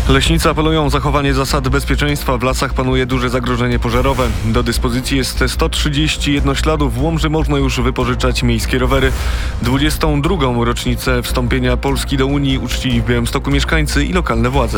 Leśnicy apelują o zachowanie zasad bezpieczeństwa. W lasach panuje duże zagrożenie pożarowe. Do dyspozycji jest 131 śladów. W Łomży można już wypożyczać miejskie rowery. 22. rocznicę wstąpienia Polski do Unii uczcili w Białymstoku mieszkańcy i lokalne władze.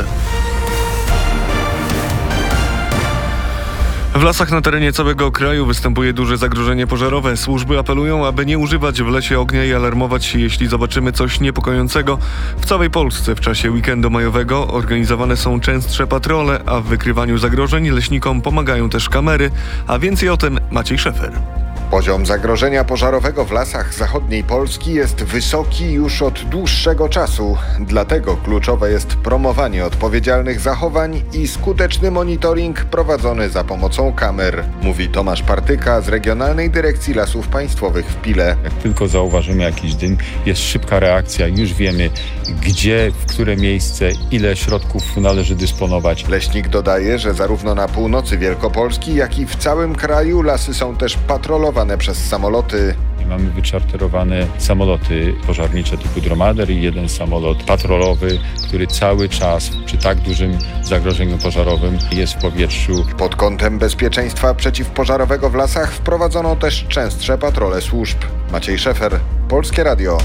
W lasach na terenie całego kraju występuje duże zagrożenie pożarowe. Służby apelują, aby nie używać w lesie ognia i alarmować się, jeśli zobaczymy coś niepokojącego. W całej Polsce w czasie weekendu majowego organizowane są częstsze patrole, a w wykrywaniu zagrożeń leśnikom pomagają też kamery. A więcej o tym Maciej Szefer. Poziom zagrożenia pożarowego w lasach zachodniej Polski jest wysoki już od dłuższego czasu. Dlatego kluczowe jest promowanie odpowiedzialnych zachowań i skuteczny monitoring prowadzony za pomocą kamer, mówi Tomasz Partyka z Regionalnej Dyrekcji Lasów Państwowych w Pile. Jak tylko zauważymy jakiś dym, jest szybka reakcja, już wiemy gdzie, w które miejsce, ile środków należy dysponować. Leśnik dodaje, że zarówno na północy Wielkopolski, jak i w całym kraju lasy są też patrolowane przez samoloty. Mamy wyczarterowane samoloty pożarnicze typu Dromader i jeden samolot patrolowy, który cały czas przy tak dużym zagrożeniu pożarowym jest w powietrzu. Pod kątem bezpieczeństwa przeciwpożarowego w lasach wprowadzono też częstsze patrole służb. Maciej Szefer, Polskie Radio.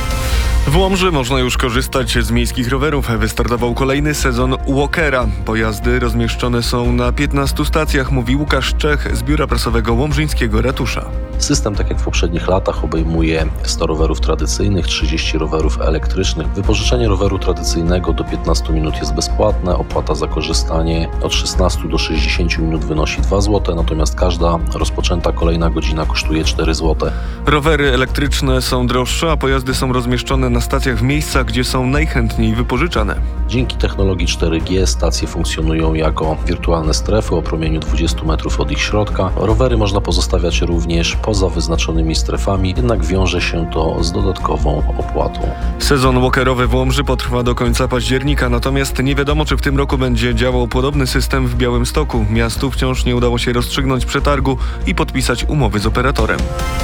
W Łomży można już korzystać z miejskich rowerów. Wystartował kolejny sezon Walkera. Pojazdy rozmieszczone są na 15 stacjach, mówi Łukasz Czech z biura prasowego łomżyńskiego ratusza. System, tak jak w poprzednich latach, obejmuje 100 rowerów tradycyjnych, 30 rowerów elektrycznych. Wypożyczenie roweru tradycyjnego do 15 minut jest bezpłatne. Opłata za korzystanie od 16 do 60 minut wynosi 2 zł, natomiast każda rozpoczęta kolejna godzina kosztuje 4 zł. Rowery elektryczne są droższe, a pojazdy są rozmieszczone na stacjach w miejscach, gdzie są najchętniej wypożyczane. Dzięki technologii 4G stacje funkcjonują jako wirtualne strefy o promieniu 20 metrów od ich środka. Rowery można pozostawiać również poza wyznaczonymi strefami, jednak wiąże się to z dodatkową opłatą. Sezon walkerowy w Łomży potrwa do końca października, natomiast nie wiadomo, czy w tym roku będzie działał podobny system w Białymstoku. Miastu wciąż nie udało się rozstrzygnąć przetargu i podpisać umowy z operatorem.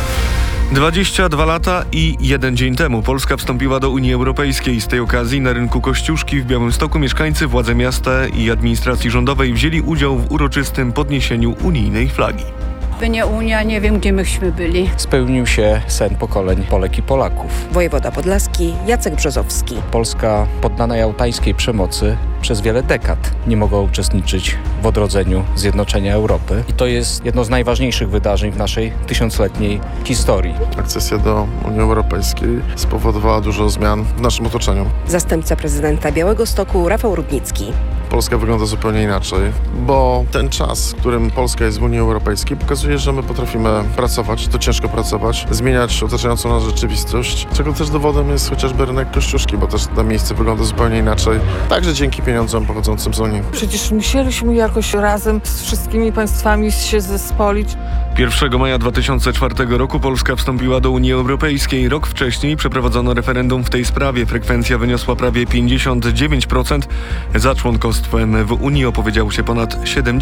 22 lata i 1 dzień temu Polska wstąpiła do Unii Europejskiej. Z tej okazji na rynku Kościuszki w Białymstoku mieszkańcy, władze miasta i administracji rządowej wzięli udział w uroczystym podniesieniu unijnej flagi. By nie Unia, nie wiem, gdzie myśmy byli. Spełnił się sen pokoleń Polek i Polaków. Wojewoda podlaski Jacek Brzozowski. Polska poddana jałtańskiej przemocy przez wiele dekad nie mogła uczestniczyć w odrodzeniu zjednoczenia Europy. I to jest jedno z najważniejszych wydarzeń w naszej tysiącletniej historii. Akcesja do Unii Europejskiej spowodowała dużo zmian w naszym otoczeniu. Zastępca prezydenta Białegostoku Rafał Rudnicki. Polska wygląda zupełnie inaczej, bo ten czas, w którym Polska jest w Unii Europejskiej, pokazuje, że my potrafimy pracować, to ciężko pracować, zmieniać otaczającą nas rzeczywistość, czego też dowodem jest chociażby rynek Kościuszki, bo też to miejsce wygląda zupełnie inaczej, także dzięki pieniądzom pochodzącym z Unii. Przecież musieliśmy jakoś razem z wszystkimi państwami się zespolić. 1 maja 2004 roku Polska wstąpiła do Unii Europejskiej. Rok wcześniej przeprowadzono referendum w tej sprawie. Frekwencja wyniosła prawie 59%. Za członkostwem w Unii opowiedziało się ponad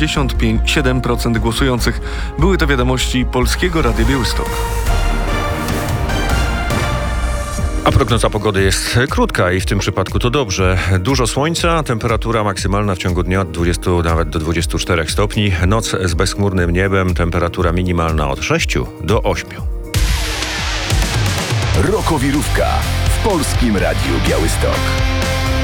77% głosujących. Były to wiadomości Polskiego Radia Białystok. A prognoza pogody jest krótka i w tym przypadku to dobrze. Dużo słońca, temperatura maksymalna w ciągu dnia od 20 nawet do 24 stopni. Noc z bezchmurnym niebem, temperatura minimalna od 6 do 8. Rokowirówka w Polskim Radiu Białystok.